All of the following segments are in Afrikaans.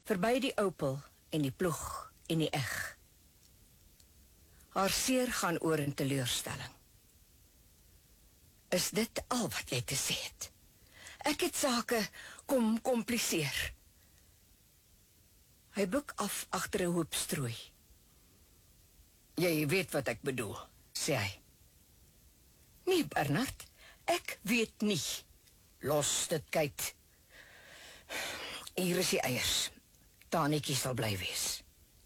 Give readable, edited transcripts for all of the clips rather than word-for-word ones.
Verby die Opel en die ploeg en die eg. Haar seer gaan oor in teleurstelling. Is dit al wat jy te sê het? Ek het sake kom kompliseer. Hy buig af agter 'n hoop strooi. Jy weet wat ek bedoel, sê hy. Nee, Bernard, ek weet nie. Los dit, Kate. Hier is die eiers. Tanetjie sal bly wees.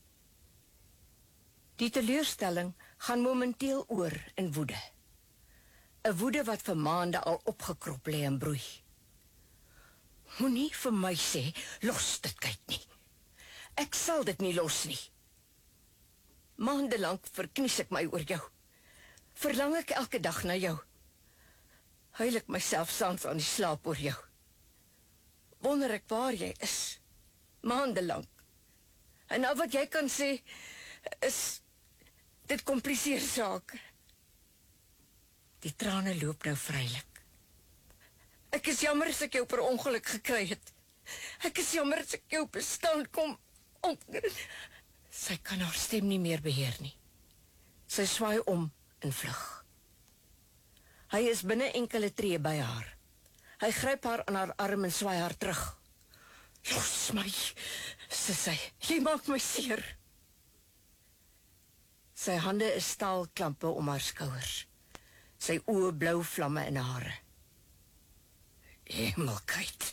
Die teleurstelling gaan momenteel oor in woede. 'n Woede wat vir maande al opgekrop lê en broei. Moenie vir my sê, los dit, Kate nie. Ek sal dit nie los nie. Maandelang verknies ek my oor jou. Verlang ek elke dag na jou. Huil ek myself saans aan die slaap oor jou. Wonder ek waar jy is. Maandelang. En al wat jy kan sê, is, dit kompliseer sake. Die trane loop nou vrylik. Ek is jammer as ek jou per ongeluk gekry het. Ek is jammer as ek jou bestaan kom om... Sy kan haar stem nie meer beheer nie. Sy swaai om en vlug. Hy is binne enkele tree by haar. Hy gryp haar aan haar arm en swaai haar terug. Los my, sê sy. Jy maak my seer. Sy hande is staalklampe om haar skouers. Sy oë blou vlamme in haar hare. Hemelkheid.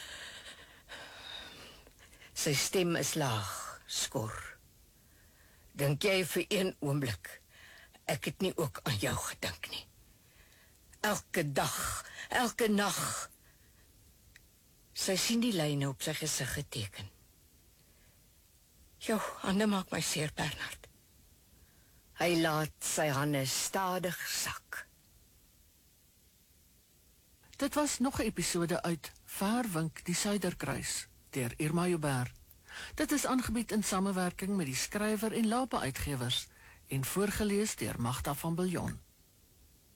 Sy stem is laag, skor. Dink jy vir een oomblik, ek het nie ook aan jou gedink nie. Elke dag, elke nag. Sy sien die lyne op sy gesig geteken. Jou hande maak my seer, Bernard. Hy laat sy hande stadig sak. Dit was nog 'n episode uit Verwink die Suiderkruis deur Irma Joubert. Dit is aangebied in samewerking met die skrywer en Lapa Uitgewers en voorgeles deur Magda van Biljon.